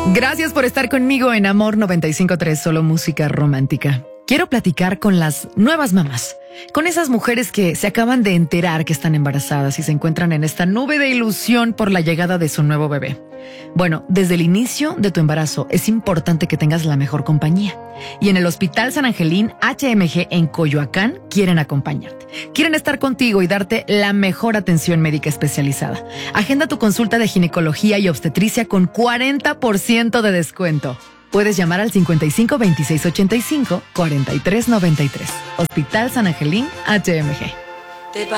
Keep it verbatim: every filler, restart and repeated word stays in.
Gracias por estar conmigo en Amor noventa y cinco punto tres, solo música romántica. Quiero platicar con las nuevas mamás, con esas mujeres que se acaban de enterar que están embarazadas y se encuentran en esta nube de ilusión por la llegada de su nuevo bebé. Bueno, desde el inicio de tu embarazo es importante que tengas la mejor compañía. Y en el Hospital San Angelín H M G en Coyoacán quieren acompañarte. Quieren estar contigo y darte la mejor atención médica especializada. Agenda tu consulta de ginecología y obstetricia con cuarenta por ciento de descuento. Puedes llamar al cincuenta y cinco, veintiséis, ochenta y cinco, cuarenta y tres noventa y tres. Hospital San Angelín H M G.